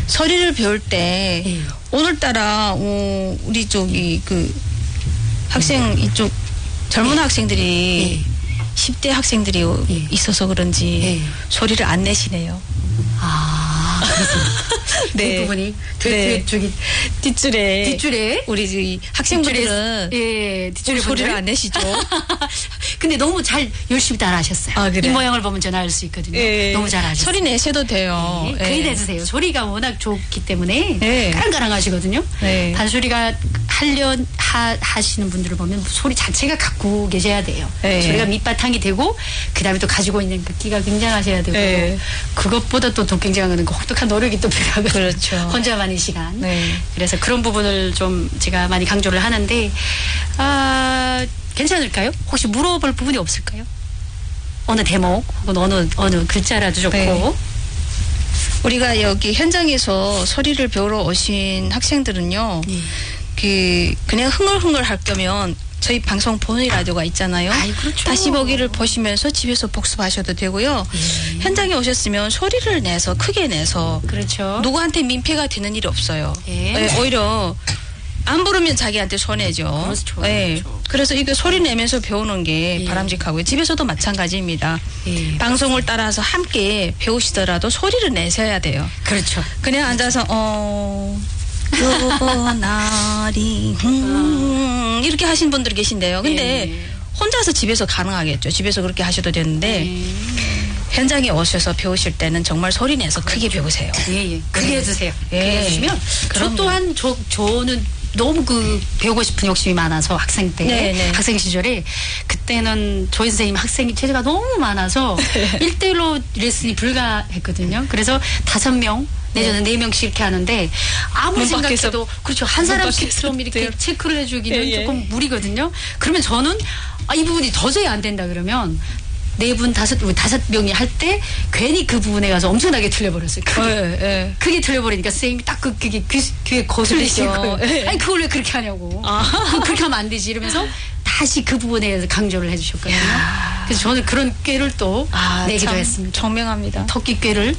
소리를 배울 때 예. 오늘따라 우리 쪽이 그 학생 이쪽 젊은 학생들이 10대 학생들이 있어서 그런지 소리를 안 내시네요. 아, 그렇습니다. 네. 그 부분이 저기 뒷줄에 우리 학생분들은 뒷줄에 소리를 안 내시죠. 근데 너무 잘 열심히 따라하셨어요. 아, 그래? 이 모양을 보면 저는 알 수 있거든요. 너무 잘하셨어요. 소리 내셔도 돼요. 거의 내주세요. 소리가 워낙 좋기 때문에 까랑까랑 하시거든요. 단소리가 하시는 분들을 보면 소리 자체가 갖고 계셔야 돼요. 소리가 밑바탕이 되고 그다음에 또 가지고 있는 그 끼가 굉장하셔야 되고 그것보다 또 굉장한 거는 혹독한 노력이 또 필요하거든요. 그렇죠. 혼자만의 시간. 그래서 그런 부분을 좀 제가 많이 강조를 하는데 괜찮을까요? 혹시 물어볼 부분이 없을까요? 어느 대목 혹은 어느 글자라도 좋고. 우리가 여기 현장에서 소리를 배우러 오신 학생들은요. 그냥 흥얼흥얼 할 거면 저희 방송 보는 라디오가 있잖아요. 그렇죠. 다시 보기를 보시면서 집에서 복습하셔도 되고요. 현장에 오셨으면 소리를 내서 크게 내서 그렇죠. 누구한테 민폐가 되는 일이 없어요. 오히려 안 부르면 자기한테 손해죠. 그렇죠. 그렇죠. 그래서 이거 소리 내면서 배우는 게 바람직하고요. 집에서도 마찬가지입니다. 방송을 따라서 함께 배우시더라도 소리를 내셔야 돼요. 그렇죠. 그냥 앉아서 요날이 이렇게 하신 분들 계신데요. 근데 혼자서 집에서 가능하겠죠. 집에서 그렇게 하셔도 되는데 현장에 오셔서 배우실 때는 정말 소리 내서 크게 배우세요. 크게 해주세요. 크게 해주시면 저 또한 저는 너무 배우고 싶은 욕심이 많아서 학생 때 학생 시절에 그때는 조인 선생님 학생이 체제가 너무 많아서 1대1로 레슨이 불가했거든요. 그래서 5명 내지는 4명씩 이렇게 하는데 아무리 생각해도 그렇죠. 한 사람씩 좀 이렇게 체크를 해주기는 조금 무리거든요. 그러면 저는 이 부분이 도저히 안 된다 그러면 4분, 5명이 할 때 괜히 그 부분에 가서 엄청나게 틀려버렸어요. 크게 틀려버리니까 선생님이 딱 그게 귀에 거슬리시고 아니 그걸 왜 그렇게 하냐고. 그렇게 하면 안 되지 이러면서 다시 그 부분에 대해서 강조를 해주셨거든요. 그래서 저는 그런 꾀를 또 내기도 했습니다. 정명합니다. 토끼 꾀를.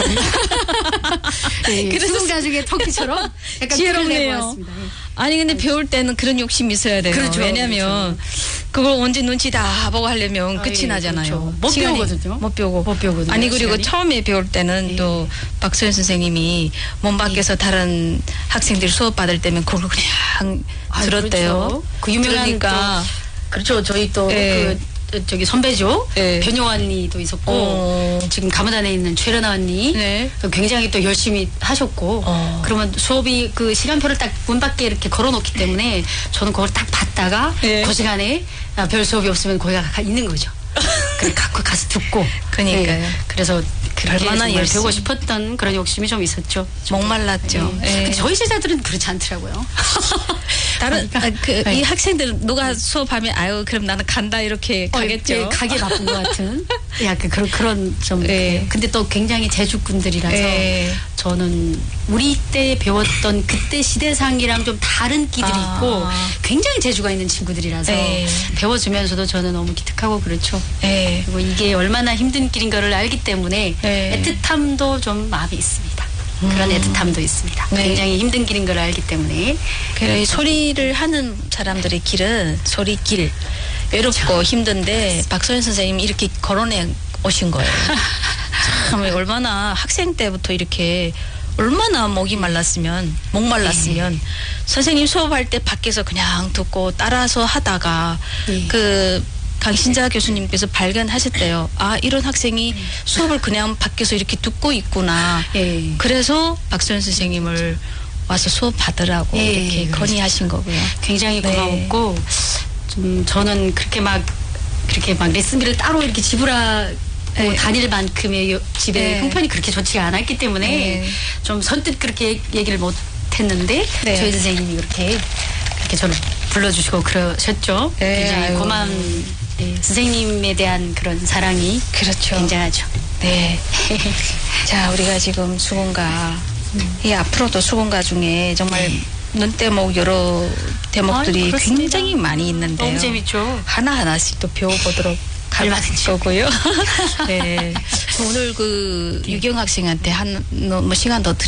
수능 가족의 토끼처럼 약간 꾀를 내고 왔습니다. 아니 근데 배울 때는 그런 욕심이 있어야 돼요. 그렇죠. 왜냐하면 그걸 언제 눈치 다 보고 하려면 끝이 나잖아요. 그렇죠. 못 배우거든요. 못 배우거든요. 아니 그리고 시간이? 처음에 배울 때는 또 박소연 선생님이 몸 밖에서 다른 학생들이 수업 받을 때면 그걸 그냥 들었대요. 그렇죠. 그 유명한 그렇죠. 저희 또 저기 선배죠. 변효 언니도 있었고 지금 가무단에 있는 최련아 언니 굉장히 또 열심히 하셨고 그러면 수업이 그 시간표를 딱 문 밖에 이렇게 걸어놓기 때문에 저는 그걸 딱 봤다가 그 시간에 별 수업이 없으면 거기 있는 거죠. 그래 갖고 가서 듣고 그러니까요. 그래서 얼마나 열심히 배우고 싶었던 그런 욕심이 좀 있었죠. 목말랐죠. 근데 저희 제자들은 그렇지 않더라고요. 다른 이 학생들 누가 수업하면 아유 그럼 나는 간다 이렇게 가겠죠. 가게 바쁜 것 같은 약간 그런 좀 근데 또 굉장히 재주꾼들이라서 저는 우리 때 배웠던 그때 시대상이랑 좀 다른 끼들이 있고 굉장히 재주가 있는 친구들이라서 배워주면서도 저는 너무 기특하고 그렇죠. 그리고 이게 얼마나 힘든 길인가를 알기 때문에 애틋함도 좀 마음이 있습니다. 그런 애틋함도 있습니다. 굉장히 힘든 길인 걸 알기 때문에. 그래, 소리를 하는 사람들의 길은 소리길. 외롭고 힘든데 박소연 선생님이 이렇게 걸어내 오신 거예요. 참 얼마나 학생 때부터 이렇게 얼마나 목이 말랐으면 선생님 수업할 때 밖에서 그냥 듣고 따라서 하다가 강신자 교수님께서 발견하셨대요. 이런 학생이 수업을 그냥 밖에서 이렇게 듣고 있구나. 그래서 박소연 선생님을 와서 수업 받으라고 이렇게 건의하신 거고요. 굉장히 고마웠고 좀 저는 그렇게 막 레슨비를 따로 이렇게 지불하고 다닐 만큼의 집에 형편이 그렇게 좋지가 않았기 때문에 좀 선뜻 그렇게 얘기를 못 했는데 저희 선생님이 그렇게 저를 불러주시고 그러셨죠. 굉장히 고마운 선생님에 대한 그런 사랑이 굉장하죠. 자, 우리가 지금 수군가 앞으로도 수군가 중에 정말 눈대목 여러 대목들이 굉장히 많이 있는데요. 너무 재밌죠. 하나하나씩 또 배워보도록 할 거고요. 오늘 유경 학생한테 시간 더